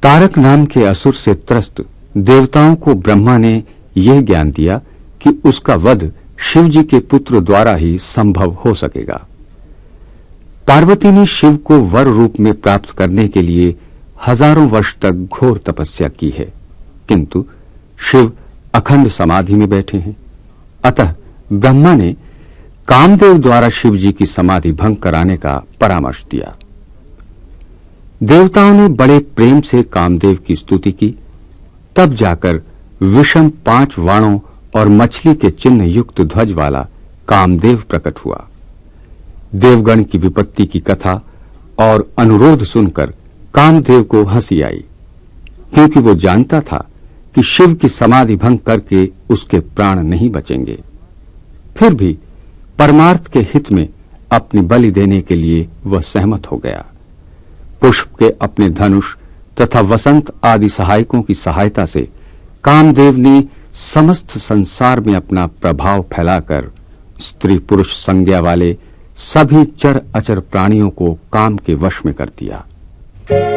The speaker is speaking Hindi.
तारक नाम के असुर से त्रस्त देवताओं को ब्रह्मा ने यह ज्ञान दिया कि उसका वध शिव जी के पुत्र द्वारा ही संभव हो सकेगा। पार्वती ने शिव को वर रूप में प्राप्त करने के लिए हजारों वर्ष तक घोर तपस्या की है, किंतु शिव अखंड समाधि में बैठे हैं। अतः ब्रह्मा ने कामदेव द्वारा शिव जी की समाधि भंग कराने का परामर्श दिया। देवताओं ने बड़े प्रेम से कामदेव की स्तुति की। तब जाकर विषम 5 वाणों और मछली के चिन्ह युक्त ध्वज वाला कामदेव प्रकट हुआ। देवगण की विपत्ति की कथा और अनुरोध सुनकर कामदेव को हंसी आई, क्योंकि वो जानता था कि शिव की समाधि भंग करके उसके प्राण नहीं बचेंगे। फिर भी परमार्थ के हित में अपनी बलि देने के लिए वह सहमत हो गया। पुष्प के अपने धनुष तथा वसंत आदि सहायकों की सहायता से कामदेव ने समस्त संसार में अपना प्रभाव फैलाकर स्त्री पुरुष संज्ञा वाले सभी चर अचर प्राणियों को काम के वश में कर दिया।